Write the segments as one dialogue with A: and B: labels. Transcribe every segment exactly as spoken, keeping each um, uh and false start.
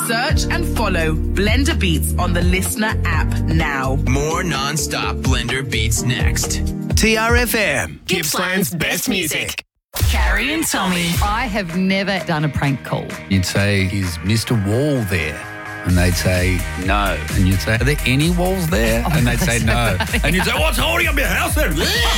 A: Search and follow Blender Beats on the Listener app now.
B: More non-stop Blender Beats next.
C: T R F M.
B: Gippsland's best music.
A: Carrie and Tommy.
D: I have never done a prank call.
E: You'd say, is Mister Wall there? And they'd say, no. And you'd say, are there any walls there?
D: Oh,
E: and they'd say, no. And you'd say, what's holding up your house then?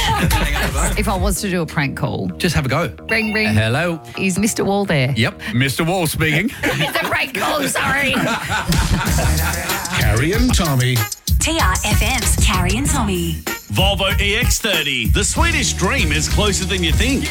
D: If I was to do a prank call,
E: Just have a go.
D: ring, ring.
E: Hello.
D: Is Mister Wall there?
E: Yep, Mister Wall speaking.
D: It's a prank call, sorry.
F: Carrie and Tommy.
G: T R F M's Carrie and Tommy.
H: Volvo E X thirty. The Swedish dream is closer than you think.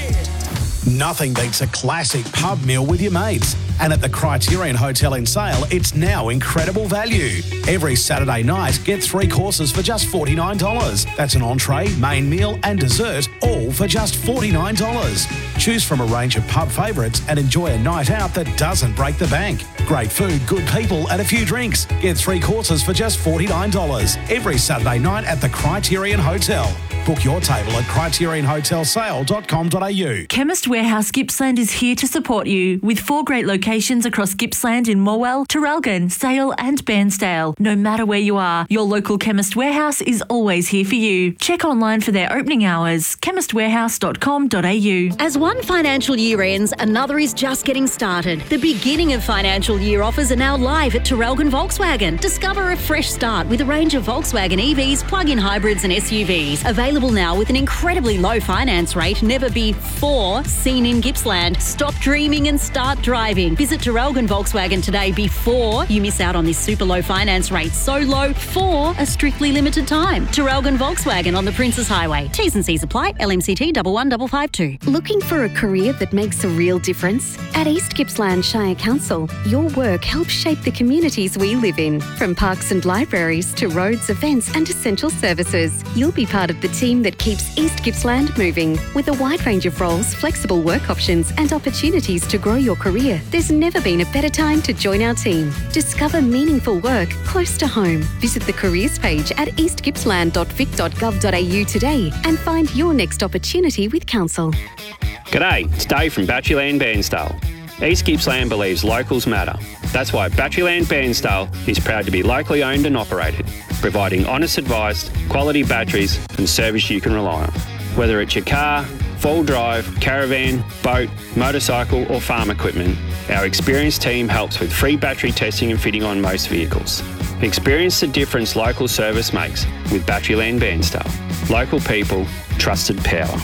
F: Nothing beats a classic pub meal with your mates. And at the Criterion Hotel in Sale, it's now incredible value. Every Saturday night, get three courses for just forty-nine dollars. That's an entree, main meal and dessert, all for just forty-nine dollars. Choose from a range of pub favourites and enjoy a night out that doesn't break the bank. Great food, good people and a few drinks. Get three courses for just forty-nine dollars. Every Saturday night at the Criterion Hotel. Book your table at criterion hotel sale dot com dot a u.
I: Chemist Warehouse Gippsland is here to support you with four great locations across Gippsland in Morwell, Traralgon, Sale and Bairnsdale. No matter where you are, your local Chemist Warehouse is always here for you. Check online for their opening hours, chemist warehouse dot com dot a u.
J: As one financial year ends, another is just getting started. The beginning of financial year offers are now live at Traralgon Volkswagen. Discover a fresh start with a range of Volkswagen E Vs, plug-in hybrids and S U Vs. Available now with an incredibly low finance rate never before seen in Gippsland. Stop dreaming and start driving. Visit Traralgon Volkswagen today before you miss out on this super low finance rate. So low for a strictly limited time. Traralgon Volkswagen on the Princes Highway. T's and C's apply. L M C T one one five five two.
K: Looking for a career that makes a real difference? At East Gippsland Shire Council, your work helps shape the communities we live in. From parks and libraries to roads, events and essential services, you'll be part of the team that keeps East Gippsland moving. With a wide range of roles, flexible work options and opportunities to grow your career, there's never been a better time to join our team. Discover meaningful work close to home. Visit the careers page at east gippsland dot vic dot gov dot a u today and find your next opportunity with Council.
L: G'day, it's Dave from Batteryland Bairnsdale. East Gippsland believes locals matter. That's why Batteryland Bairnsdale is proud to be locally owned and operated, providing honest advice, quality batteries and service you can rely on. Whether it's your car, full drive, caravan, boat, motorcycle or farm equipment, our experienced team helps with free battery testing and fitting on most vehicles. Experience the difference local service makes with Batteryland Bairnsdale. Local people, trusted power.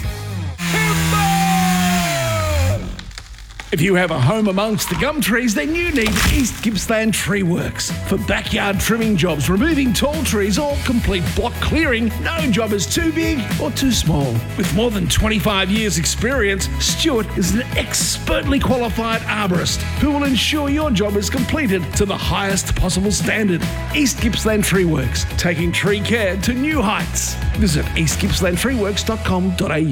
M: If you have a home amongst the gum trees, then you need East Gippsland Tree Works. For backyard trimming jobs, removing tall trees or complete block clearing, no job is too big or too small. With more than twenty-five years experience, Stuart is an expertly qualified arborist who will ensure your job is completed to the highest possible standard. East Gippsland Tree Works, taking tree care to new heights. Visit east gippsland tree works dot com dot a u.